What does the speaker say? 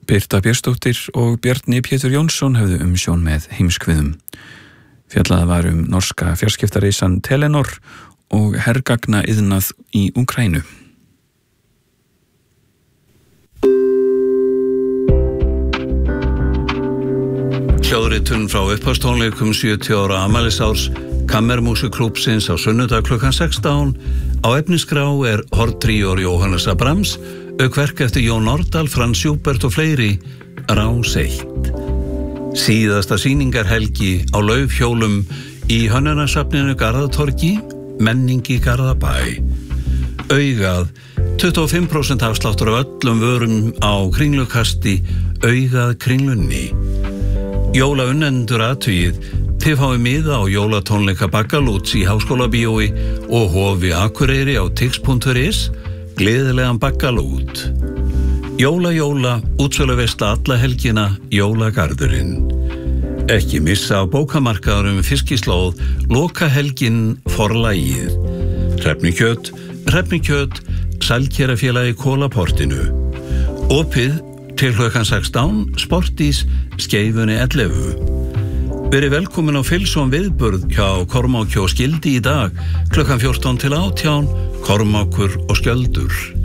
Birta Björnsdóttir og Bjarni Pétur Jónsson höfðu umsjón með heimskviðum. Fjallað var norska fjarskiptareisan Telenor og hergagna iðnað í Úkraínu. Hljóðritun frá upphafstónleikum 70 ára afmælisárs Kammermúsíkklúbbsins á sunnudag klukkan 16. Á efnisgrá horntríór Jóhannesar Brahms, auk verk eftir Jón Nordal, Franz Schubert og fleiri, Rás 1. Síðasta sýningarhelgi á laufhjólum í Hönnunarsafninu Garðatorgi, menning í Garðabæ. Augað, 25% afsláttur af öllum vörum á Kringlukasti, Augað Kringlunni. Jólaunnendur athugið, þið fáið miða á jólatónleika Baggalúts í Háskólabíói og Hofi Akureyri á tix.is, gleðilegan Baggalút. Jóla, útsöluveisla alla helgina, Jólagarðurinn. Ekki missa á bókamarkaðurum Fiskislóð, lokahelgin Forlagið. Hrefnukjöt, Sælkerafélagi Kólaportinu. Opið til klukkan 16, Sportís, Skeifunni 11. Verið velkomin á Filsson viðburð hjá Kormáki og Skildi í dag, klukkan 14 til 18, Kormákur og Skjöldur.